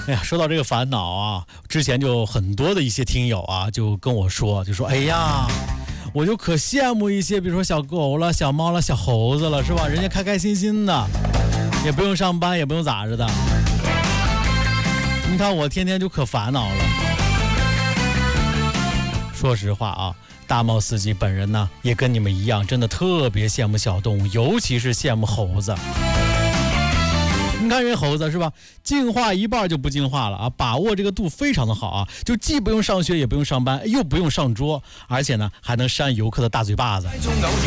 哎呀，说到这个烦恼啊，之前就很多的一些听友啊，就跟我说，就说哎呀，我就可羡慕一些，比如说小狗了、小猫了、小猴子了，是吧？人家开开心心的，也不用上班，也不用咋着的。你看我天天就可烦恼了。说实话啊，大帽司机本人呢，也跟你们一样，真的特别羡慕小动物，尤其是羡慕猴子。你看人猴子是吧，进化一半就不进化了啊，把握这个度非常的好啊，就既不用上学也不用上班，又不用上桌，而且呢还能扇游客的大嘴巴子。